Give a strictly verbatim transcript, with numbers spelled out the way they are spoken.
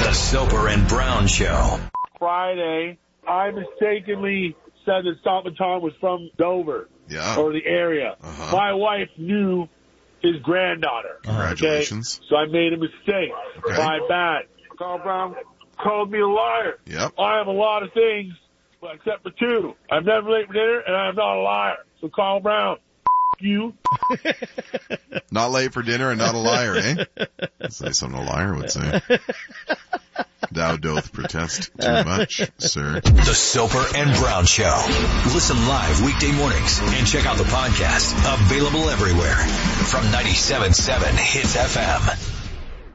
The Soper and Brown Show. Friday, I mistakenly said that Stop and Tom was from Dover. Yeah. Or the area. Uh-huh. My wife knew his granddaughter. Congratulations. Okay? So I made a mistake. Okay. My bad. Carl Brown called me a liar. Yep. I am a lot of things, but except for two. I'm never late for dinner, and I am not a liar. So Carl Brown, you. Not late for dinner and not a liar, eh? That's say something a liar would say. Thou doth protest too much, sir. The Soper and Brown Show. Listen live weekday mornings and check out the podcast. Available everywhere from ninety-seven point seven Hits F M.